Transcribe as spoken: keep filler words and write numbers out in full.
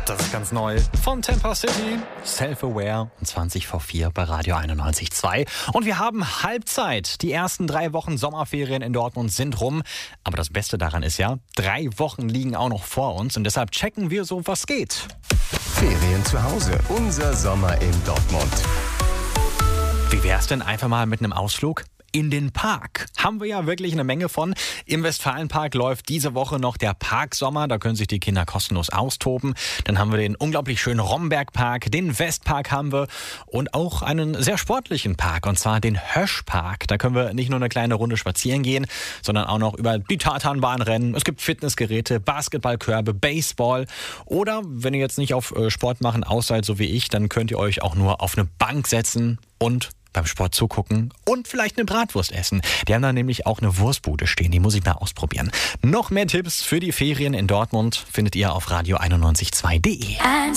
Das ist ganz neu. Von Tampa City. Self-Aware und zwanzig vor vier bei Radio einundneunzig Komma zwei. Und wir haben Halbzeit. Die ersten drei Wochen Sommerferien in Dortmund sind rum. Aber das Beste daran ist ja, drei Wochen liegen auch noch vor uns. Und deshalb checken wir so, was geht. Ferien zu Hause. Unser Sommer in Dortmund. Wie wär's denn einfach mal mit einem Ausflug in den Park? Haben wir ja wirklich eine Menge von. Im Westfalenpark läuft diese Woche noch der Parksommer. Da können sich die Kinder kostenlos austoben. Dann haben wir den unglaublich schönen Rombergpark, den Westpark haben wir und auch einen sehr sportlichen Park, und zwar den Höschpark. Da können wir nicht nur eine kleine Runde spazieren gehen, sondern auch noch über die Tatanbahn rennen. Es gibt Fitnessgeräte, Basketballkörbe, Baseball. Oder wenn ihr jetzt nicht auf Sport machen aus seid, so wie ich, dann könnt ihr euch auch nur auf eine Bank setzen und beim Sport zugucken und vielleicht eine Bratwurst essen. Die haben da nämlich auch eine Wurstbude stehen, die muss ich mal ausprobieren. Noch mehr Tipps für die Ferien in Dortmund findet ihr auf radio einundneunzig Komma zwei punkt de.